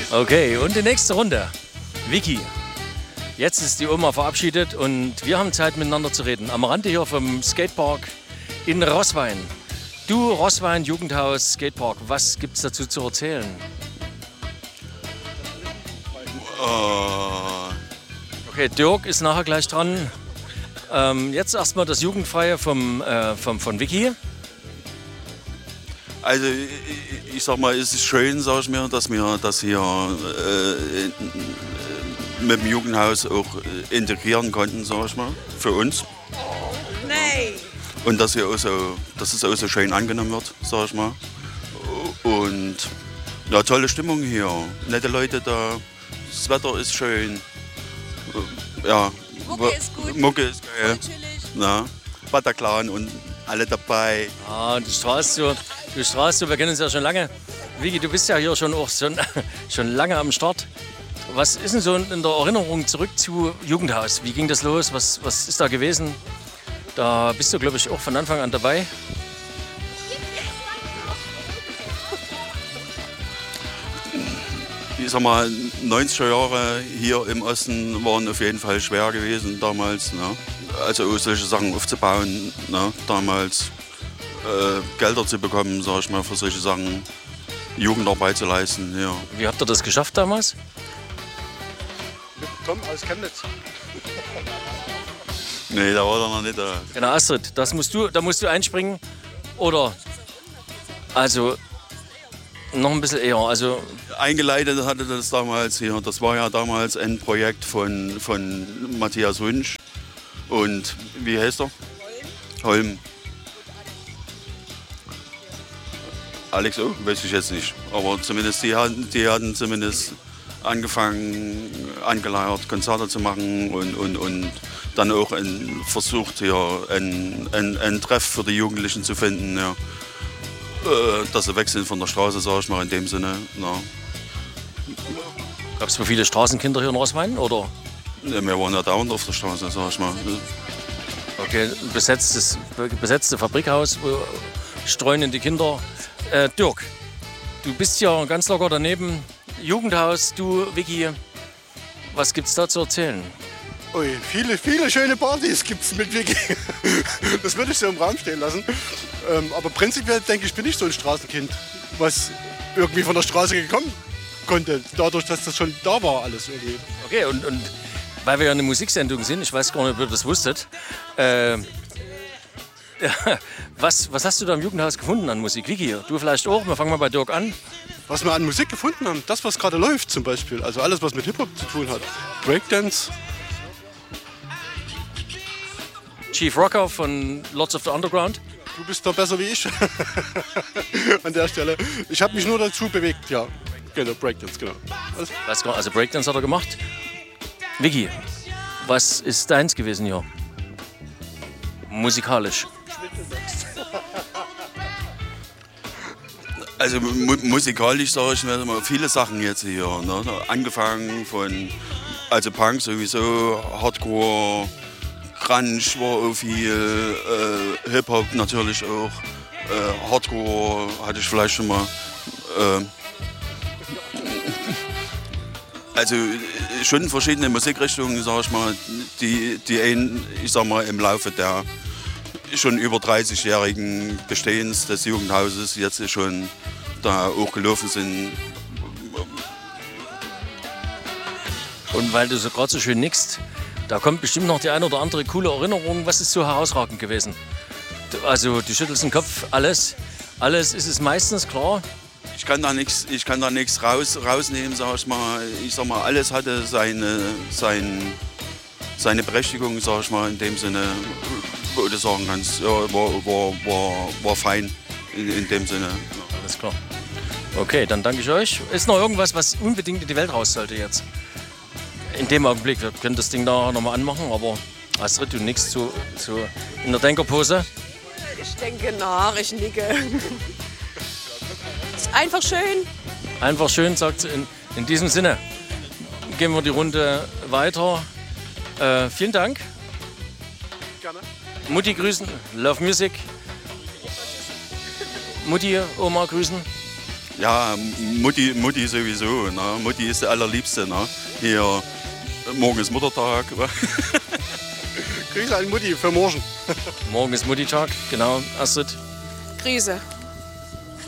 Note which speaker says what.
Speaker 1: Okay, und die nächste Runde. Vicky. Jetzt ist die Oma verabschiedet und wir haben Zeit miteinander zu reden. Am Rande hier vom Skatepark in Roßwein. Du, Roßwein, Jugendhaus, Skatepark, was gibt's dazu zu erzählen? Okay, Dirk ist nachher gleich dran. Jetzt erstmal das Jugendfreie von Vicky.
Speaker 2: Also ich sag mal, es ist schön, sag ich mir, dass wir das hier mit dem Jugendhaus auch integrieren konnten, sag ich mal, für uns.
Speaker 3: Nee.
Speaker 2: Und dass es auch so schön angenommen wird, sag ich mal. Und ja, tolle Stimmung hier, nette Leute da, das Wetter ist schön. Ja,
Speaker 3: Mucke ist gut.
Speaker 2: Mucke ist geil.
Speaker 3: Voll chillig.
Speaker 2: Na, Bataclan und alle dabei.
Speaker 1: Ah, du strahlst so, wir kennen uns ja schon lange. Vicky, du bist ja hier schon lange am Start. Was ist denn so in der Erinnerung zurück zu Jugendhaus? Wie ging das los? Was ist da gewesen? Da bist du, glaube ich, auch von Anfang an dabei.
Speaker 2: Ich sag mal, 90er Jahre hier im Osten waren auf jeden Fall schwer gewesen damals. Ne? Also auch solche Sachen aufzubauen, ne? Damals Gelder zu bekommen, sag ich mal, für solche Sachen, Jugendarbeit zu leisten. Ja.
Speaker 1: Wie habt ihr das geschafft damals?
Speaker 4: Mit Tom aus Chemnitz.
Speaker 2: Nee, da war er noch nicht da.
Speaker 1: Genau, Astrid, da musst du einspringen. Oder, also, noch ein bisschen eher. Also,
Speaker 2: Eingeleitet hatte das damals hier. Das war ja damals ein Projekt von Matthias Wünsch. Und wie heißt er? Holm. Alex, oh, weiß ich jetzt nicht. Aber zumindest die hatten zumindest angefangen, angeleiert, Konzerte zu machen und dann auch versucht, hier einen Treff für die Jugendlichen zu finden. Ja. Dass sie weg sind von der Straße, sage ich mal, in dem Sinne. Ja.
Speaker 1: gab es für viele Straßenkinder hier in Roßwein, oder?
Speaker 2: Ja, wir waren ja dauernd auf der Straße, sag ich mal.
Speaker 1: Okay, besetzte Fabrikhaus, wo streunende die Kinder. Dirk, du bist ja ganz locker daneben. Jugendhaus, du, Vicky, was gibt's da zu erzählen?
Speaker 4: Ui, viele schöne Partys gibt's mit Vicky. Das würde ich so im Raum stehen lassen. Aber prinzipiell denke ich, bin ich so ein Straßenkind, was irgendwie von der Straße gekommen konnte, dadurch, dass das schon da war alles irgendwie.
Speaker 1: Okay, und weil wir ja eine Musiksendung sind, ich weiß gar nicht, ob ihr das wusstet, was hast du da im Jugendhaus gefunden an Musik? Vicky, du vielleicht auch? Wir fangen mal bei Dirk an.
Speaker 4: Was wir an Musik gefunden haben, das, was gerade läuft zum Beispiel, also alles, was mit Hip-Hop zu tun hat. Breakdance.
Speaker 1: Chief Rocker von Lords of the Underground.
Speaker 4: Du bist da besser wie ich an der Stelle. Ich habe mich nur dazu bewegt, ja. Genau, Breakdance, genau.
Speaker 1: Also Breakdance hat er gemacht. Vicky, was ist deins gewesen hier? Musikalisch.
Speaker 2: Also musikalisch sage ich mir immer viele Sachen jetzt hier. Ne? Angefangen von Punk sowieso, Hardcore, Grunge war auch viel, Hip-Hop natürlich auch, Hardcore hatte ich vielleicht schon mal. Also schon verschiedene Musikrichtungen, sag ich mal, die ich sag mal, im Laufe der schon über 30-jährigen Bestehens des Jugendhauses jetzt schon da auch gelaufen sind.
Speaker 1: Und weil du so gerade so schön nickst, da kommt bestimmt noch die eine oder andere coole Erinnerung. Was ist so herausragend gewesen? Also du schüttelst den Kopf, alles ist es meistens klar.
Speaker 2: Ich kann da nichts rausnehmen, sag ich mal. Ich sag mal, alles hatte seine Berechtigung, sag ich mal, in dem Sinne, wo du sagen kannst, ja, war fein in dem Sinne.
Speaker 1: Alles klar. Okay, dann danke ich euch. Ist noch irgendwas, was unbedingt in die Welt raus sollte jetzt? In dem Augenblick, wir können das Ding da nochmal anmachen, aber Astrid, du nickst so in der Denkerpose.
Speaker 3: Ich denke nach, ich nicke. Ist einfach schön.
Speaker 1: Einfach schön, sagt sie. In diesem Sinne gehen wir die Runde weiter. Vielen Dank.
Speaker 4: Gerne.
Speaker 1: Mutti grüßen, Love Music. Mutti, Oma grüßen.
Speaker 2: Ja, Mutti sowieso. Ne? Mutti ist der allerliebste. Ne? Hier, morgen ist Muttertag.
Speaker 4: Grüße an Mutti für morgen.
Speaker 1: Morgen ist Mutti-Tag, genau. Astrid.
Speaker 3: Krise.